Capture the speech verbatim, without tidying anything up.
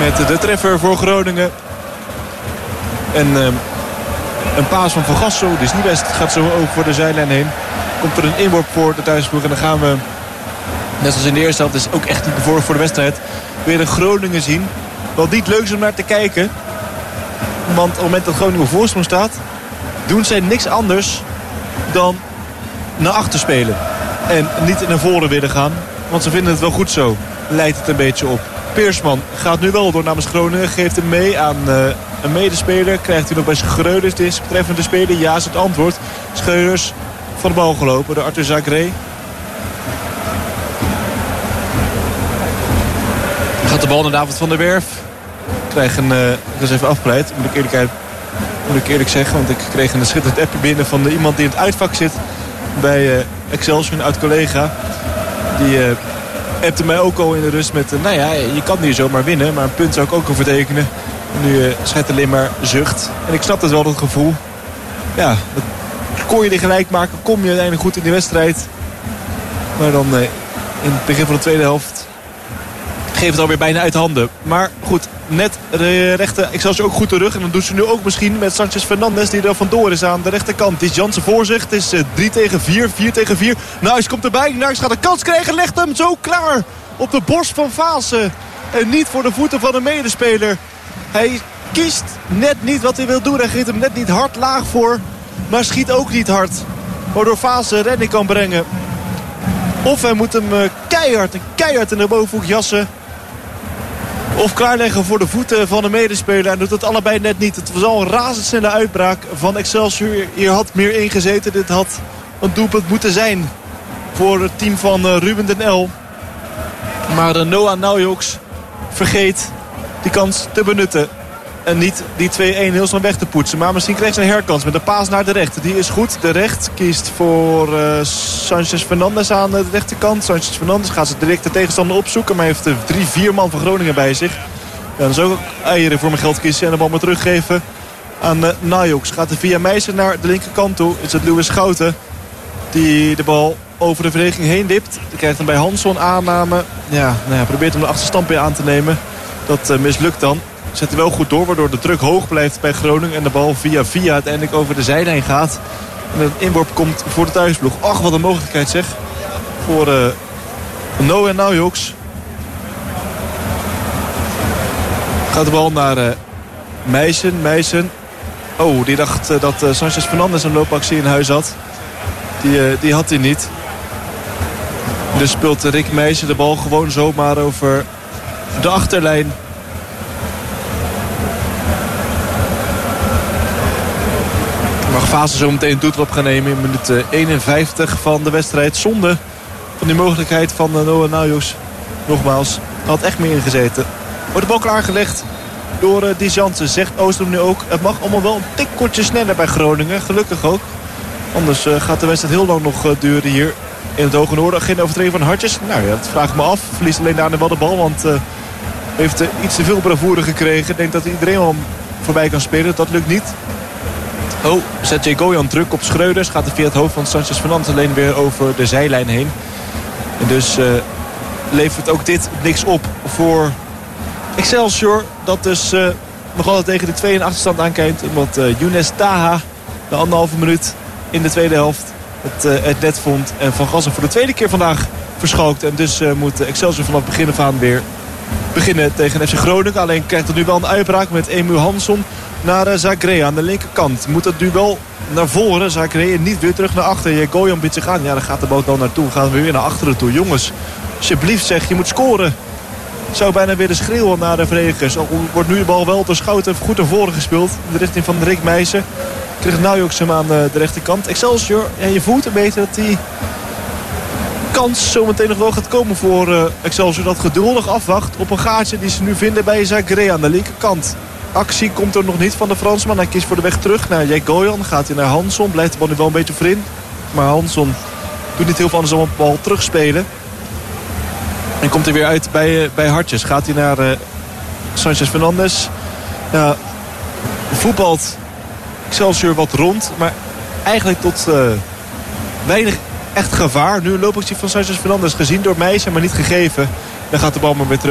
Met de treffer voor Groningen. En uh, een paas van Van Gassel. Die is niet best. Het gaat zo ook voor de zijlijn heen. Komt er een inworp voor de thuisploeg. En dan gaan we, net zoals in de eerste helft, is ook echt niet bevoorrecht voor de wedstrijd, weer een Groningen zien. Wat niet leuk is om naar te kijken. Want op het moment dat Groningen op voorsprong staat, doen zij niks anders dan naar achter spelen. En niet naar voren willen gaan. Want ze vinden het wel goed zo. Leidt het een beetje op. Peersman gaat nu wel door namens Groningen. Geeft hem mee aan uh, een medespeler. Krijgt hij nog bij Schreuders deze betreffende speler? Ja is het antwoord. Schreuders van de bal gelopen door Arthur Zagré. Gaat de bal naar David van der Werf. Krijg een, uh, ik was even afgeleid. Moet ik, eerlijk, moet ik eerlijk zeggen. Want ik kreeg een schitterend appje binnen van uh, iemand die in het uitvak zit. Bij uh, Excelsior, een oud-collega. Die uh, appte mij ook al in de rust met... Uh, nou ja, je kan hier zomaar winnen. Maar een punt zou ik ook al vertekenen. En nu uh, schijnt alleen maar zucht. En ik snap dat wel, dat gevoel. Ja, dat kon je er gelijk maken. Kom je uiteindelijk goed in die wedstrijd. Maar dan uh, in het begin van de tweede helft geeft het alweer bijna uit handen. Maar goed, net de rechter Excelsior ook goed terug. En dan doen ze nu ook misschien met Sanchez Fernandes, die er vandoor is aan de rechterkant. Het is Jansen voor zich. Het is uh, drie tegen vier, vier tegen vier. Nuis komt erbij. Nuis gaat een kans krijgen. Legt hem zo klaar op de borst van Vaassen. En niet voor de voeten van een medespeler. Hij kiest net niet wat hij wil doen. Hij geeft hem net niet hard laag voor. Maar schiet ook niet hard. Waardoor Vaassen redding kan brengen. Of hij moet hem uh, keihard en keihard in de bovenhoek jassen. Of klaarleggen voor de voeten van de medespeler. En doet het allebei net niet. Het was al een razendsnelle uitbraak van Excelsior. Hier had meer ingezeten. Dit had een doelpunt moeten zijn voor het team van uh, Ruben den El. Maar uh, Noah Naujoks vergeet die kans te benutten. En niet die twee-een heel snel weg te poetsen. Maar misschien krijgt ze een herkans met een paas naar de rechter. Die is goed. De recht kiest voor uh, Sanchez Fernandes aan de rechterkant. Sanchez Fernandes gaat ze direct de tegenstander opzoeken. Maar heeft de drie, vier man van Groningen bij zich. Ja, dan zou ik ook eieren voor mijn geld kiezen. En de bal maar teruggeven aan uh, Najoks. Gaat er via Meijsen naar de linkerkant toe. Is het Louis Schouten die de bal over de verdediging heen dipt. Die krijgt hem bij Hansson aanname. Ja, nou ja, probeert hem de achterstand weer aan te nemen. Dat uh, mislukt dan. Zet hij wel goed door, waardoor de druk hoog blijft bij Groningen. En de bal via via uiteindelijk over de zijlijn gaat. En een inworp komt voor de thuisploeg. Ach, wat een mogelijkheid zeg. Voor uh, Noah Naujoks. Gaat de bal naar uh, Meijsen. Meijsen. Oh, die dacht uh, dat uh, Sanchez Fernandes een loopactie in huis had. Die, uh, die had hij niet. Dus speelt Rick Meijsen de bal gewoon zomaar over de achterlijn. Mag Vaassen zo meteen doeltrap gaan nemen in minuut eenenvijftig van de wedstrijd. Zonde van die mogelijkheid van Noah Naujoks. Nogmaals, had echt meer ingezeten. Wordt de bal klaargelegd door uh, Dies Jansen. Zegt Oostrom nu ook. Het mag allemaal wel een tikkeltje sneller bij Groningen. Gelukkig ook. Anders uh, gaat de wedstrijd heel lang nog uh, duren hier in het Hoge Noorden. Geen overtreding van Hartjes. Nou ja, dat vraag ik me af. Verliest alleen daarna wel de bal. Want uh, heeft uh, iets te veel bravoure gekregen. Ik denk dat iedereen wel voorbij kan spelen. Dat lukt niet. Oh, zet Jay Goyan druk op Schreuders. Gaat er via het hoofd van Sanchez Fernandes alleen weer over de zijlijn heen. En dus uh, levert ook dit niks op voor Excelsior. Dat dus uh, nog altijd tegen de twee in achterstand aankijkt. Omdat uh, Younes Taha de anderhalve minuut in de tweede helft het, uh, het net vond. En Van Gassel voor de tweede keer vandaag verschalkt. En dus uh, moet Excelsior vanaf het begin af aan weer beginnen tegen F C Groningen. Alleen krijgt er nu wel een uitbraak met Emu Hansson naar uh, Zagré aan de linkerkant. Moet het duel naar voren. Zagré niet weer terug naar achter. Je Goyan biedt zich aan. Ja, dan gaat de boot dan naartoe. Gaan we weer naar achteren toe. Jongens, alsjeblieft zeg, je moet scoren. Zou bijna weer de schreeuwen naar de verdedigers. Al wordt nu de bal wel door Schouten goed naar voren gespeeld. In de richting van Rick Meijsen. Krijgt Naujoks hem aan de rechterkant. Excelsior, ja, je voelt een beetje dat die kans zometeen nog wel gaat komen voor uh, Excelsior. Dat geduldig afwacht op een gaatje die ze nu vinden bij Zagré aan de linkerkant. Actie komt er nog niet van de Fransman. Hij kiest voor de weg terug naar Jay Goyan. Gaat hij naar Hansson. Blijft de bal nu wel een beetje voorin. Maar Hansson doet niet heel veel anders dan de bal terugspelen. En komt hij weer uit bij, uh, bij Hartjes. Gaat hij naar uh, Sanchez Fernandes. Ja, voetbalt Excelsior wat rond. Maar eigenlijk tot uh, weinig echt gevaar. Nu een loopactie van Sanchez Fernandes gezien door Meijsen, maar niet gegeven. Dan gaat de bal maar weer terug.